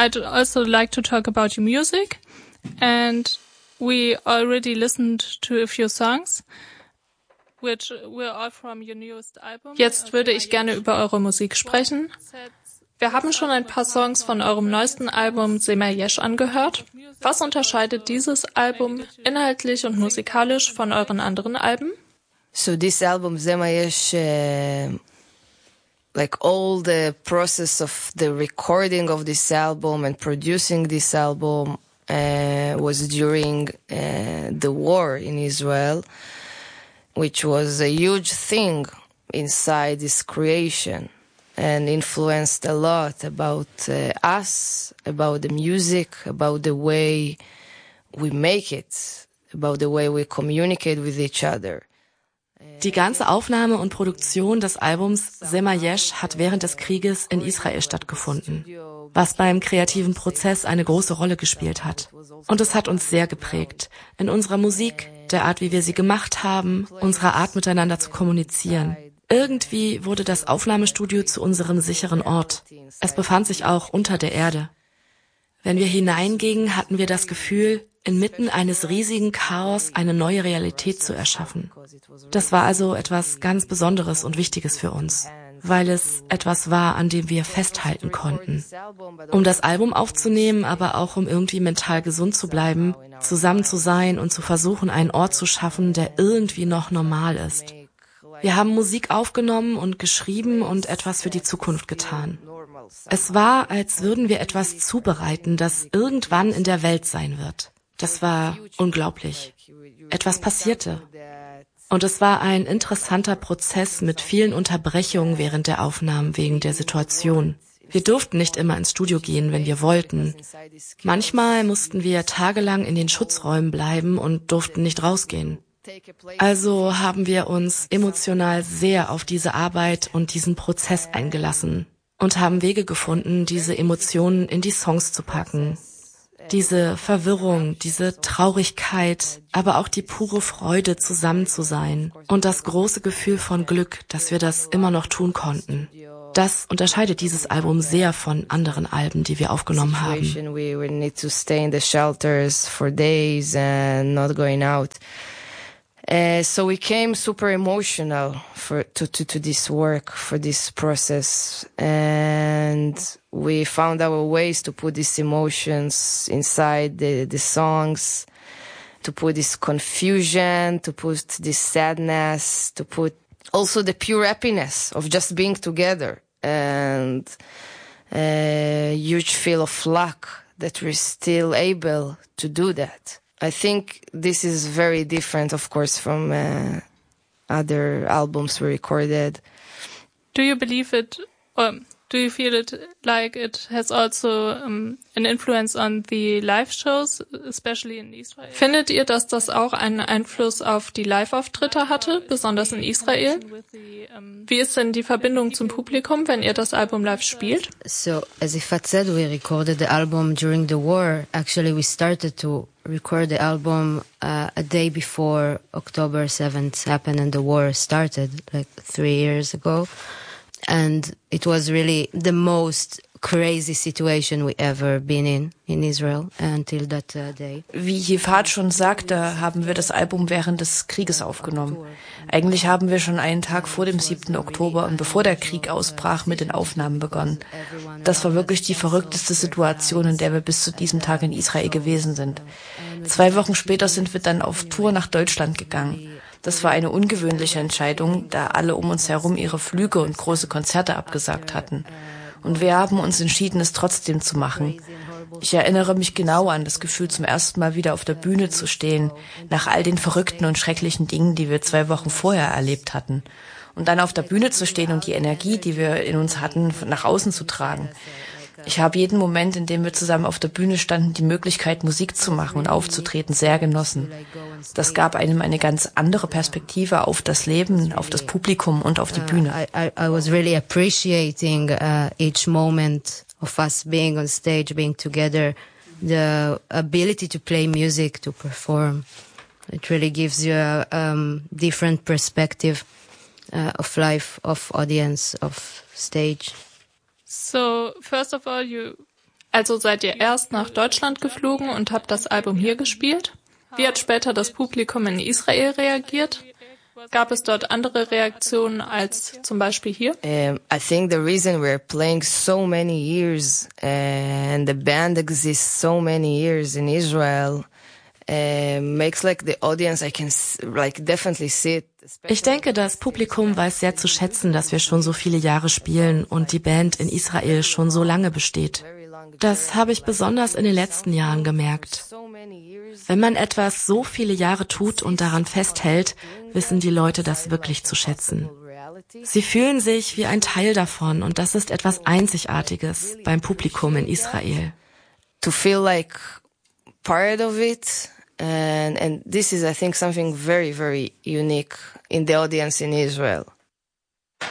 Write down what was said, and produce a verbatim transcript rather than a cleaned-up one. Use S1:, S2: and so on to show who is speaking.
S1: I'd also like to talk about your music, and we already listened to a few songs, which were all from your newest album. Jetzt würde ich gerne über eure Musik sprechen. Wir haben schon ein paar Songs von eurem neuesten Album Sema Yesh angehört. Was unterscheidet dieses Album inhaltlich und musikalisch von euren anderen Alben?
S2: So this album Sema Yesh, uh, like all the process of the recording of this album and producing this album uh, was during uh, the war in Israel, which was a huge thing inside this creation. And influenced a lot about uh, us, about the music, about the way we make it, about the way we communicate with each other.
S3: Die ganze Aufnahme und Produktion des Albums Sema Yesh hat während des Krieges in Israel stattgefunden, was beim kreativen Prozess eine große Rolle gespielt hat. Und es hat uns sehr geprägt, in unserer Musik, der Art, wie wir sie gemacht haben, unserer Art miteinander zu kommunizieren. Irgendwie wurde das Aufnahmestudio zu unserem sicheren Ort. Es befand sich auch unter der Erde. Wenn wir hineingingen, hatten wir das Gefühl, inmitten eines riesigen Chaos eine neue Realität zu erschaffen. Das war also etwas ganz Besonderes und Wichtiges für uns, weil es etwas war, an dem wir festhalten konnten. Um das Album aufzunehmen, aber auch um irgendwie mental gesund zu bleiben, zusammen zu sein und zu versuchen, einen Ort zu schaffen, der irgendwie noch normal ist. Wir haben Musik aufgenommen und geschrieben und etwas für die Zukunft getan. Es war, als würden wir etwas zubereiten, das irgendwann in der Welt sein wird. Das war unglaublich. Etwas passierte. Und es war ein interessanter Prozess mit vielen Unterbrechungen während der Aufnahmen wegen der Situation. Wir durften nicht immer ins Studio gehen, wenn wir wollten. Manchmal mussten wir tagelang in den Schutzräumen bleiben und durften nicht rausgehen. Also haben wir uns emotional sehr auf diese Arbeit und diesen Prozess eingelassen und haben Wege gefunden, diese Emotionen in die Songs zu packen. Diese Verwirrung, diese Traurigkeit, aber auch die pure Freude, zusammen zu sein und das große Gefühl von Glück, dass wir das immer noch tun konnten. Das unterscheidet dieses Album sehr von anderen Alben, die wir aufgenommen haben.
S2: Uh, so we came super emotional for to, to to this work, for this process, and we found our ways to put these emotions inside the the songs, to put this confusion, to put this sadness, to put also the pure happiness of just being together, and a huge feel of luck that we're still able to do that. I think this is very different, of course, from uh, other albums we recorded.
S1: Do you believe it, or do you feel it like it has also um, an influence on the live shows, especially in Israel? Findet ihr, dass das auch einen Einfluss auf die Live-Auftritte hatte, besonders in Israel? Wie ist denn die Verbindung zum Publikum, wenn ihr das Album live spielt?
S4: So, as Ifat said, we recorded the album during the war. Actually, we started to record the album uh, a day before October seventh happened and the war started, like three years ago. And it was really the most crazy situation we ever been in in Israel until that uh, day.
S5: Wie Yifat schon sagte, haben wir das Album während des Krieges aufgenommen. Eigentlich haben wir schon einen Tag vor dem siebten Oktober und bevor der Krieg ausbrach mit den Aufnahmen begonnen. Das war wirklich die verrückteste Situation, in der wir bis zu diesem Tag in Israel gewesen sind. Zwei Wochen später sind wir dann auf Tour nach Deutschland gegangen. Das war eine ungewöhnliche Entscheidung, da alle um uns herum ihre Flüge und große Konzerte abgesagt hatten. Und wir haben uns entschieden, es trotzdem zu machen. Ich erinnere mich genau an das Gefühl, zum ersten Mal wieder auf der Bühne zu stehen, nach all den verrückten und schrecklichen Dingen, die wir zwei Wochen vorher erlebt hatten. Und dann auf der Bühne zu stehen und die Energie, die wir in uns hatten, nach außen zu tragen. Ich habe jeden Moment, in dem wir zusammen auf der Bühne standen, die Möglichkeit, Musik zu machen und aufzutreten, sehr genossen. Das gab einem eine ganz andere Perspektive auf das Leben, auf das Publikum und auf die Bühne.
S4: Uh, I, I was really appreciating uh, each moment of us being on stage, being together, the ability to play music, to perform. It really gives you a um, different perspective uh, of life, of audience, of stage.
S1: So, first of all, you Also seid ihr erst nach Deutschland geflogen und habt das Album hier gespielt? Wie hat später das Publikum in Israel reagiert? Gab es dort andere Reaktionen als zum Beispiel hier?
S2: Um, I think the reason we're playing so many years and the band exists so many years in Israel uh, makes like the audience, I can like definitely see it.
S3: Ich denke, das Publikum weiß sehr zu schätzen, dass wir schon so viele Jahre spielen und die Band in Israel schon so lange besteht. Das habe ich besonders in den letzten Jahren gemerkt. Wenn man etwas so viele Jahre tut und daran festhält, wissen die Leute das wirklich zu schätzen. Sie fühlen sich wie ein Teil davon und das ist etwas Einzigartiges beim Publikum in Israel.
S2: To feel like part of it and and this is I think something very very unique in the audience in Israel.